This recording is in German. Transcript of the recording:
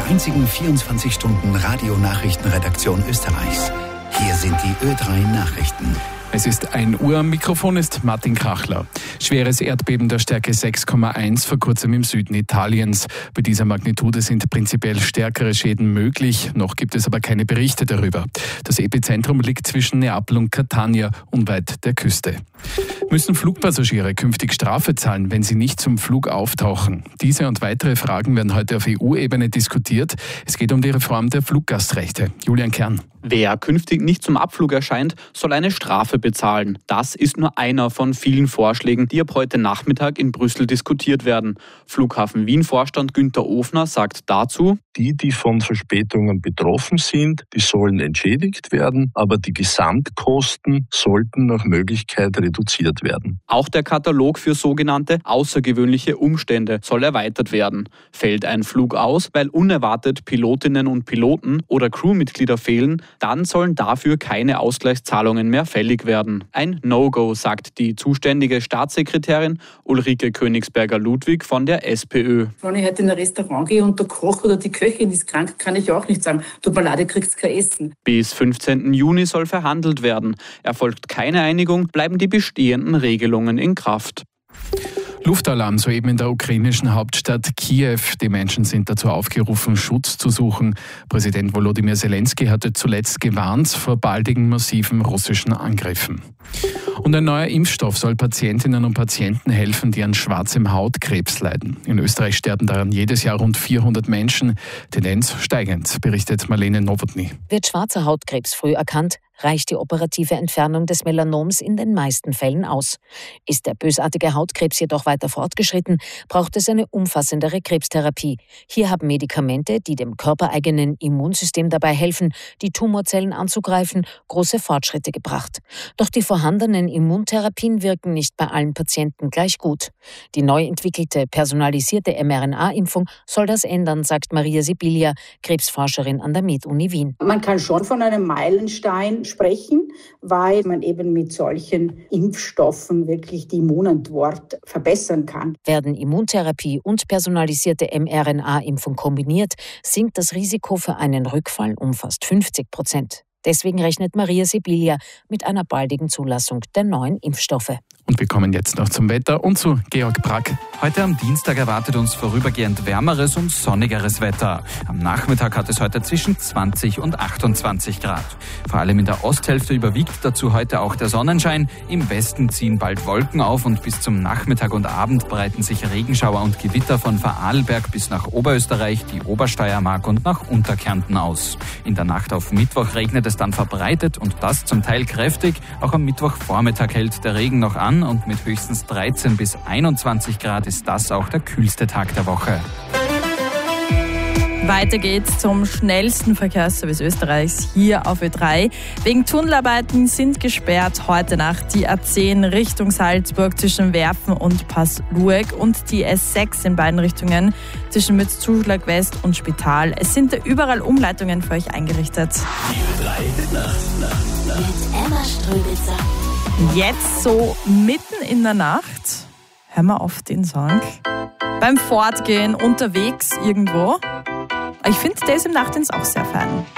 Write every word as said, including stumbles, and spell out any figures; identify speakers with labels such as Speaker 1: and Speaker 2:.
Speaker 1: der einzigen vierundzwanzig-Stunden-Radio-Nachrichtenredaktion Österreichs. Hier sind die Ö drei Nachrichten.
Speaker 2: Es ist ein Uhr, am Mikrofon ist Martin Krachler. Schweres Erdbeben der Stärke sechs Komma eins vor kurzem im Süden Italiens. Bei dieser Magnitude sind prinzipiell stärkere Schäden möglich, noch gibt es aber keine Berichte darüber. Das Epizentrum liegt zwischen Neapel und Catania, unweit der Küste. Müssen Flugpassagiere künftig Strafe zahlen, wenn sie nicht zum Flug auftauchen? Diese und weitere Fragen werden heute auf E U-Ebene diskutiert. Es geht um die Reform der Fluggastrechte. Julian Kern.
Speaker 3: Wer künftig nicht zum Abflug erscheint, soll eine Strafe bezahlen. Das ist nur einer von vielen Vorschlägen, die ab heute Nachmittag in Brüssel diskutiert werden. Flughafen Wien-Vorstand Günther Ofner sagt dazu:
Speaker 4: Die, die von Verspätungen betroffen sind, die sollen entschädigt werden, aber die Gesamtkosten sollten nach Möglichkeit reduziert werden.
Speaker 3: Auch der Katalog für sogenannte außergewöhnliche Umstände soll erweitert werden. Fällt ein Flug aus, weil unerwartet Pilotinnen und Piloten oder Crewmitglieder fehlen, dann sollen dafür keine Ausgleichszahlungen mehr fällig werden. Ein No-Go, sagt die zuständige Staatssekretärin Ulrike Königsberger-Ludwig von der SPÖ.
Speaker 5: Wenn ich heute in ein Restaurant gehe und der Koch oder die Köchin ist krank, kann ich auch nicht sagen, tut mir leid, ihr kriegt kein Essen.
Speaker 3: Bis fünfzehnten Juni soll verhandelt werden. Erfolgt keine Einigung, bleiben die bestehenden Regelungen in Kraft.
Speaker 2: Luftalarm soeben in der ukrainischen Hauptstadt Kiew. Die Menschen sind dazu aufgerufen, Schutz zu suchen. Präsident Volodymyr Zelensky hatte zuletzt gewarnt vor baldigen massiven russischen Angriffen. Und ein neuer Impfstoff soll Patientinnen und Patienten helfen, die an schwarzem Hautkrebs leiden. In Österreich sterben daran jedes Jahr rund vierhundert Menschen. Tendenz steigend, berichtet Marlene Nowotny.
Speaker 6: Wird schwarzer Hautkrebs früh erkannt, reicht die operative Entfernung des Melanoms in den meisten Fällen aus. Ist der bösartige Hautkrebs jedoch weiter fortgeschritten, braucht es eine umfassendere Krebstherapie. Hier haben Medikamente, die dem körpereigenen Immunsystem dabei helfen, die Tumorzellen anzugreifen, große Fortschritte gebracht. Doch die vorhandenen Immuntherapien wirken nicht bei allen Patienten gleich gut. Die neu entwickelte personalisierte mRNA-Impfung soll das ändern, sagt Maria Sibilia, Krebsforscherin an der Med-Uni Wien.
Speaker 7: Man kann schon von einem Meilenstein sprechen, weil man eben mit solchen Impfstoffen wirklich die Immunantwort verbessern kann.
Speaker 6: Werden Immuntherapie und personalisierte mRNA-Impfung kombiniert, sinkt das Risiko für einen Rückfall um fast fünfzig Prozent. Deswegen rechnet Maria Sibilia mit einer baldigen Zulassung der neuen Impfstoffe.
Speaker 2: Und wir kommen jetzt noch zum Wetter und zu Georg Brack.
Speaker 8: Heute am Dienstag erwartet uns vorübergehend wärmeres und sonnigeres Wetter. Am Nachmittag hat es heute zwischen zwanzig und achtundzwanzig Grad. Vor allem in der Osthälfte überwiegt dazu heute auch der Sonnenschein. Im Westen ziehen bald Wolken auf und bis zum Nachmittag und Abend breiten sich Regenschauer und Gewitter von Vorarlberg bis nach Oberösterreich, die Obersteiermark und nach Unterkärnten aus. In der Nacht auf Mittwoch regnet es dann verbreitet und das zum Teil kräftig. Auch am Mittwochvormittag hält der Regen noch an und mit höchstens dreizehn bis einundzwanzig Grad ist das auch der kühlste Tag der Woche.
Speaker 9: Weiter geht's zum schnellsten Verkehrsservice Österreichs hier auf Ö drei. Wegen Tunnelarbeiten sind gesperrt heute Nacht die A zehn Richtung Salzburg zwischen Werfen und Pass-Lueck und die S sechs in beiden Richtungen zwischen Mützzuschlag West und Spital. Es sind da überall Umleitungen für euch eingerichtet.
Speaker 10: Die Ö drei Nacht, Nacht, Nacht. Mit Emma Ströbitzer.
Speaker 9: Jetzt so mitten in der Nacht, hör mal auf den Song, beim Fortgehen, unterwegs irgendwo. Ich finde Days im Nachtdienst auch sehr fein.